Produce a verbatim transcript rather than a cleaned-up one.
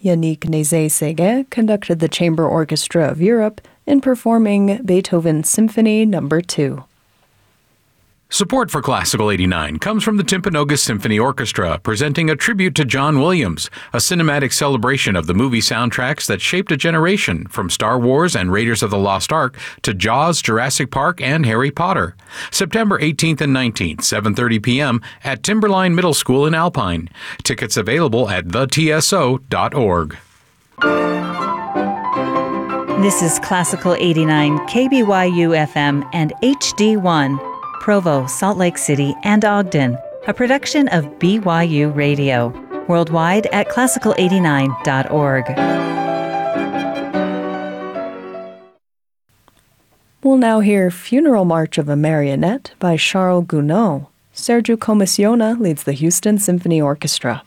Yannick Nézet-Séguin conducted the Chamber Orchestra of Europe in performing Beethoven's Symphony Number two. Support for Classical eighty-nine comes from the Timpanogos Symphony Orchestra, presenting a tribute to John Williams, a cinematic celebration of the movie soundtracks that shaped a generation, from Star Wars and Raiders of the Lost Ark to Jaws, Jurassic Park, and Harry Potter. September eighteenth and nineteenth, seven thirty p.m. at Timberline Middle School in Alpine. Tickets available at the t s o dot org. This is Classical eighty-nine, K B Y U F M and H D one. Provo, Salt Lake City, and Ogden, a production of B Y U Radio. Worldwide at classical eighty-nine dot org. We'll now hear Funeral March of a Marionette by Charles Gounod. Sergio Commissiona leads the Houston Symphony Orchestra.